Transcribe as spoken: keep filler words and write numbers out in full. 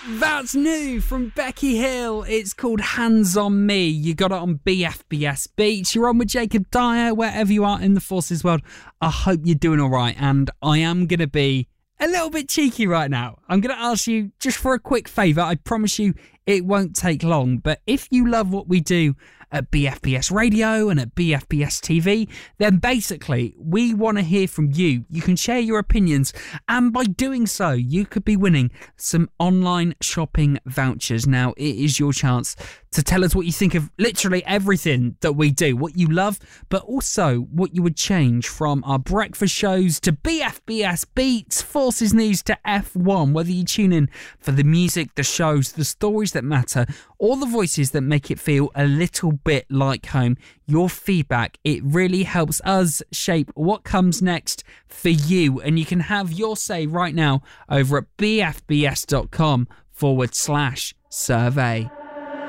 That's new from Becky Hill. It's called Hands on Me. You got it on B F B S Beats. You're on with Jacob Dyer, wherever you are in the Forces world. I hope you're doing all right, and I am going to be a little bit cheeky right now. I'm going to ask you just for a quick favour. I promise you it won't take long, but if you love what we do at B F B S Radio and at B F B S T V, then basically we want to hear from you. You can share your opinions, and by doing so, you could be winning some online shopping vouchers. Now, it is your chance to tell us what you think of literally everything that we do, what you love, but also what you would change from our breakfast shows to B F B S Beats, Forces News to F one, whether you tune in for the music, the shows, the stories that matter, or the voices that make it feel a little bit like home. Your feedback, it really helps us shape what comes next for you, and you can have your say right now over at bfbs.com forward slash survey.